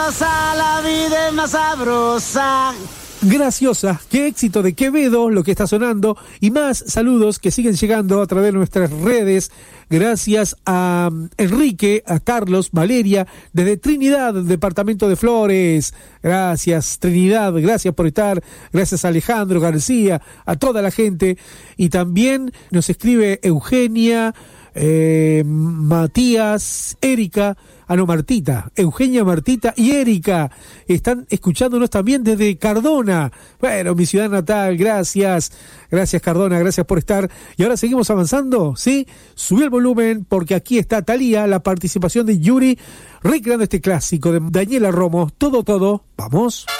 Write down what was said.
graciosa, la vida es más sabrosa. Graciosa, qué éxito de Quevedo, lo que está sonando, y más saludos que siguen llegando a través de nuestras redes. Gracias a Enrique, a Carlos, Valeria, desde Trinidad, departamento de Flores. Gracias, Trinidad, gracias por estar. Gracias a Alejandro García, a toda la gente. Y también nos escribe Eugenia, Matías, Erika, Martita, Eugenia, Martita y Erika están escuchándonos también desde Cardona. Bueno, mi ciudad natal, gracias Cardona, gracias por estar. Y ahora seguimos avanzando, ¿sí? Subí el volumen porque aquí está Thalía, la participación de Yuri, recreando este clásico de Daniela Romo, todo, vamos.